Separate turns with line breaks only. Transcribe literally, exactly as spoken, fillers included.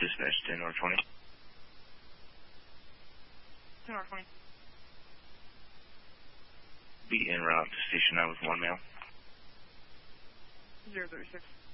Dispatch ten or twenty.
ten or twenty.
Be en route to station nine with one mail.
zero thirty-six.